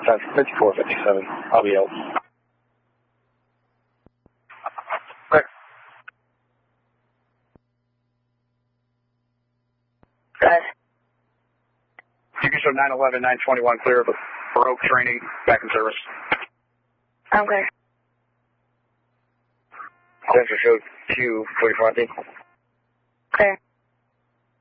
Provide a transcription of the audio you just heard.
5457. I'll be out. Okay. Good. You can show 911, 921 clear of the Baroque training, back in service. Okay. Central show Q 44. Clear.